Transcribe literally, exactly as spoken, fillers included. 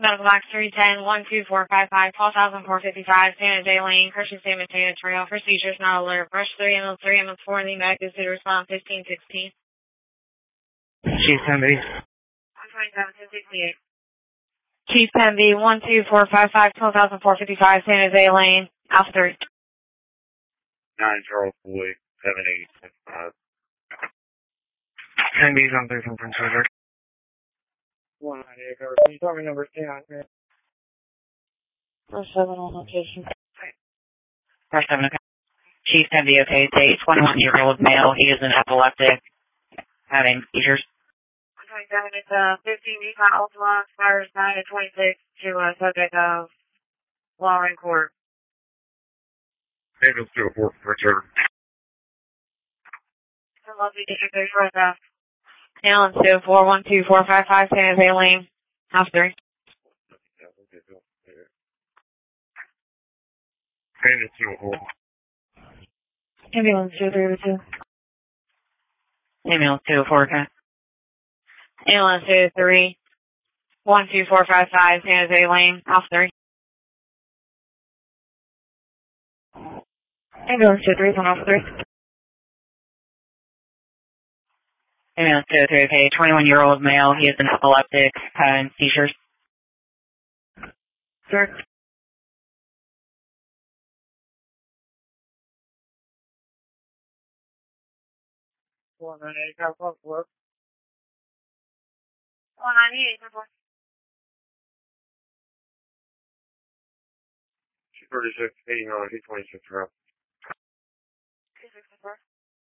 Medical Box three ten one two four five five, twelve thousand four fifty-five, San Jose Lane, Christian San Mateo Trail. Procedures not alert. Rush three, ambulance three, ambulance four, lean back to city response fifteen sixteen. Chief ten B. one twenty-seven ten sixty-eight. Chief ten B, one two four five five, twelve thousand four fifty-five, San Jose Lane, Alpha three. nine Charles Boy, seven eight five. ten B's on three from Prince Edward. one ninety-eight, cover. Can you tell me number ten on here? Rush seven on location. Rush seven, okay. Chief ten B, okay. Date, twenty-one-year-old male. He is an epileptic, having seizures. one twenty-seven, it's a fifteen Nissan Altima, expires nine of twenty-six to a subject of law in court. Ambulance two oh four, Prince Edward. Lovely District thirty Short South. Ambulance two four one two four five five, San Jose Lane, House three. Ambulance two oh four. Ambulance two three oh two. Ambulance two oh four, okay. Ambulance two three one two four five five, San Jose Lane, House three. Ambulance two three one oh three. Ambulance two oh three, okay. twenty-one-year-old male. He is an epileptic, having seizures. Sir. one ninety-eight, cover. Close work. one ninety-eight, four. two thirty-six, eighty-nine, two twenty-six, route. two sixty-four.